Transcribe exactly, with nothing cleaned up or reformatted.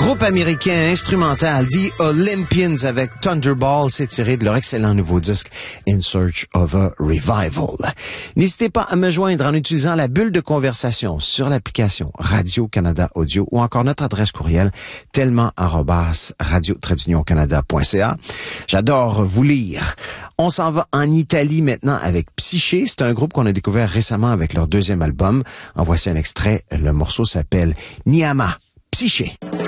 Groupe américain instrumental The Olympians avec Thunderball, c'est tiré de leur excellent nouveau disque In Search of a Revival. N'hésitez pas à me joindre en utilisant la bulle de conversation sur l'application Radio-Canada Audio ou encore notre adresse courriel tellement arobase radio tiret union canada point c a. J'adore vous lire. On s'en va en Italie maintenant avec Psyché. C'est un groupe qu'on a découvert récemment avec leur deuxième album. En voici un extrait. Le morceau s'appelle Niama. Psyché.